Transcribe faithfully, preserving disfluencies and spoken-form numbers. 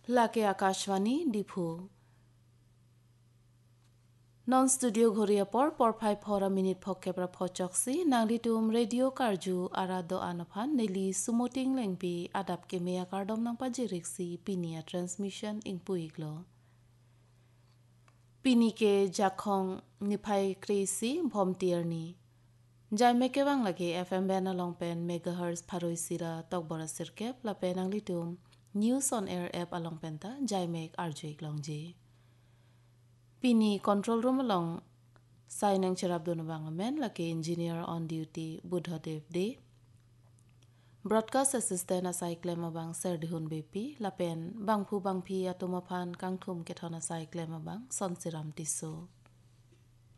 লাকে Akashvani Diphu non studio ঘরিয়া পর পর five ফরা minute ফকেব্রা ফচকসি নাংলিতুম radio কারজু আরাদো আনফান Nellie সুমোটিং লেংপি আদাব কে মেয়া কার্ডম নাংপা জিরিক্সি পিনিয়া ট্রান্সমিশন ইংপুইগলো পিনিকে জাখং নিফাই ক্রেসি ভমটিয়ারনি জাইমেকে বাংলাকে FM Bena long pant megahertz ফারইসিরা তকবরা সিরকেপ লাপে নাংলিতুম news on air app alongpenta জাইমেক আরজুইক Longi Pini control room along Sainang Cherabdono Bangamen laki engineer on duty Buddhadev De Broadcast assistant asai klema bang Serdihun Bepi lapen bangphu bangphi atomaphan kangthum kethona sai klema bang Sonsiram Tiso